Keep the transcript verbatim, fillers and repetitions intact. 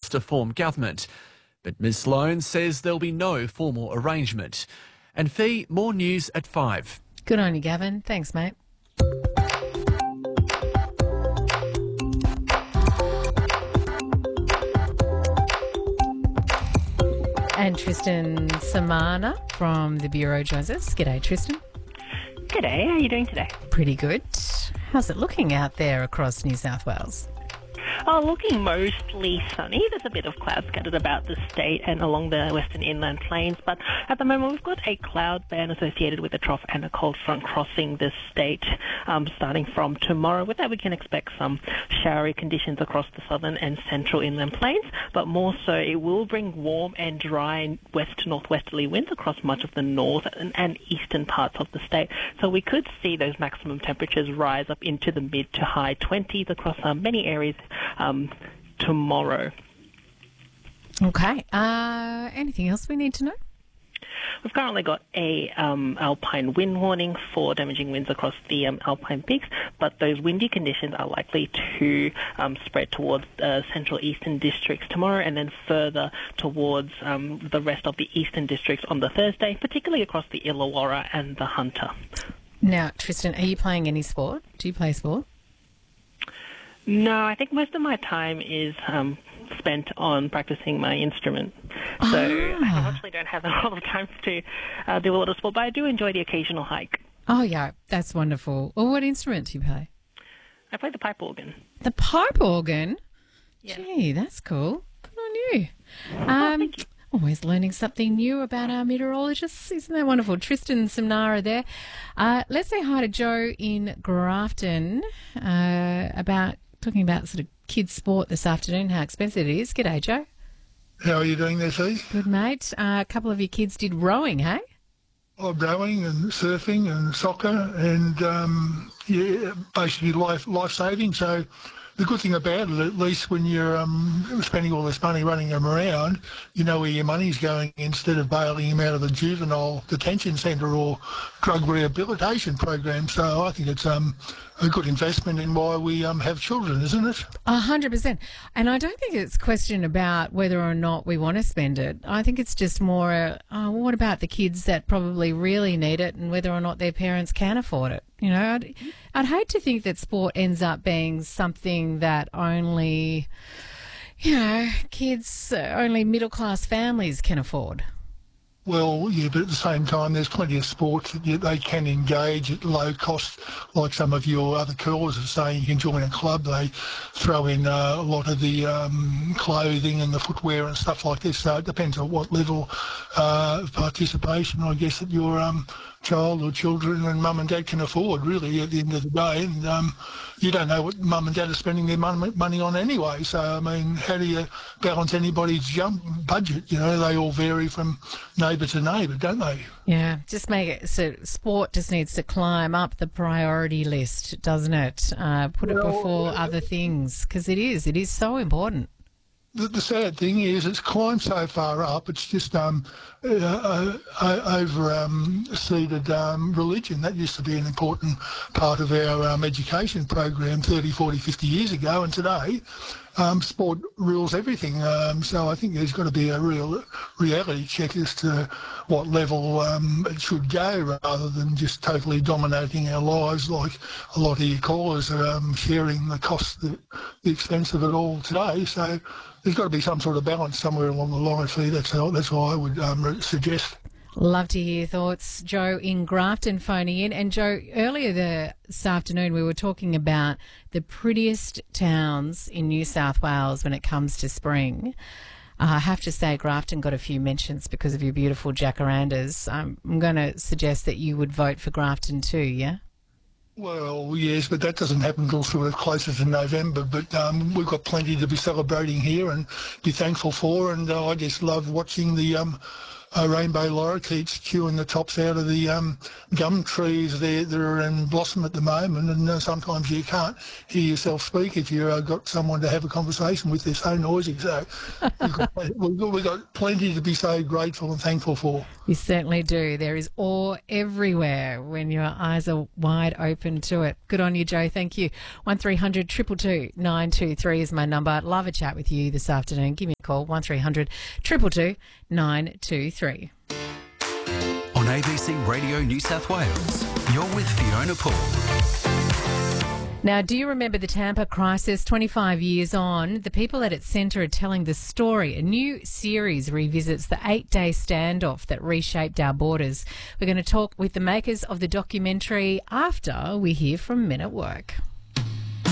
months to form government. But Ms Sloan says there'll be no formal arrangement. And Fee, more news at five. Good on you, Gavin. Thanks, mate. And Tristan Samana from the Bureau joins us. G'day, Tristan. G'day, how are you doing today? Pretty good. How's it looking out there across New South Wales? Oh, looking mostly sunny. There's a bit of cloud scattered about the state and along the western inland plains, but at the moment we've got a cloud band associated with a trough and a cold front crossing the state um, starting from tomorrow. With that, we can expect some showery conditions across the southern and central inland plains, but more so it will bring warm and dry west to northwesterly winds across much of the north and, and eastern parts of the state. So we could see those maximum temperatures rise up into the mid to high twenties across uh, many areas Um, tomorrow. Okay. Uh, anything else we need to know? We've currently got a um, alpine wind warning for damaging winds across the um, alpine peaks, but those windy conditions are likely to um, spread towards uh, central eastern districts tomorrow and then further towards um, the rest of the eastern districts on the Thursday, particularly across the Illawarra and the Hunter. Now, Tristan, are you playing any sport? Do you play sport? No, I think most of my time is um, spent on practicing my instrument. So Ah. I unfortunately don't have a lot of time to uh, do a lot of sport, but I do enjoy the occasional hike. Oh, yeah, that's wonderful. Well, what instrument do you play? I play the pipe organ. The pipe organ? Yeah. Gee, that's cool. Good on you. Oh, Um, thank you. Always learning something new about our meteorologists. Isn't that wonderful? Tristan Samnara there. Uh, let's say hi to Joe in Grafton uh, about talking about sort of kids' sport this afternoon, how expensive it is. G'day, Joe. How are you doing there, Fee? Good, mate. Uh, a couple of your kids did rowing, hey? Oh, rowing and surfing and soccer and, um, yeah, basically life life saving. So the good thing about it, at least when you're um, spending all this money running them around, you know where your money's going instead of bailing them out of the juvenile detention centre or drug rehabilitation program. So I think it's um, a good investment in why we um, have children, isn't it? A hundred percent. And I don't think it's a question about whether or not we want to spend it. I think it's just more, uh, oh, well, what about the kids that probably really need it and whether or not their parents can afford it? You know, I'd, I'd hate to think that sport ends up being something that only, you know, kids, uh, only middle-class families can afford. Well, yeah, but at the same time, there's plenty of sports that you, they can engage at low cost, like some of your other callers are saying. You can join a club. They throw in uh, a lot of the um, clothing and the footwear and stuff like this. So it depends on what level uh, of participation, I guess, that your um, child or children and mum and dad can afford, really, at the end of the day. And um, you don't know what mum and dad are spending their money, money on anyway. So, I mean, how do you balance anybody's jump budget? You know, they all vary from neighbour to neighbour, don't they? Yeah, just make it so sport just needs to climb up the priority list, doesn't it? Uh, put it Well, before other things because it is. It is so important. The, the sad thing is it's climbed so far up, it's just um, uh, uh, uh, over um, seeded um, religion. That used to be an important part of our um, education program thirty, forty, fifty years ago, and today um, sport rules everything. Um, so I think there's got to be a real reality check as to what level um, it should go rather than just totally dominating our lives like a lot of your callers are um, sharing the cost, the, the expense of it all today. So there's got to be some sort of balance somewhere along the line. See, that's how, that's what I would um, suggest. Love to hear your thoughts. Joe in Grafton phoning in. And Joe, earlier this afternoon we were talking about the prettiest towns in New South Wales when it comes to spring. Uh, I have to say Grafton got a few mentions because of your beautiful jacarandas. Um, I'm going to suggest that you would vote for Grafton too, yeah? Well, yes, but that doesn't happen until sort of closer to November. But um, we've got plenty to be celebrating here and be thankful for. And uh, I just love watching the um, uh, rainbow lorikeets chewing the tops out of the um, gum trees there that are in blossom at the moment. And uh, sometimes you can't hear yourself speak if you've uh, got someone to have a conversation with. They're so noisy. So we've got, we've, got, we've got plenty to be so grateful and thankful for. You certainly do. There is awe everywhere when your eyes are wide open to it. Good on you, Joe. Thank you. one three hundred two two two nine two three is my number. I'd love a chat with you this afternoon. Give me a call. call one three hundred two two two nine two three. On A B C Radio New South Wales, you're with Fiona Poole. Now, do you remember the Tampa crisis? twenty-five years on, the people at its centre are telling the story. A new series revisits the eight-day standoff that reshaped our borders. We're going to talk with the makers of the documentary after we hear from Men at Work.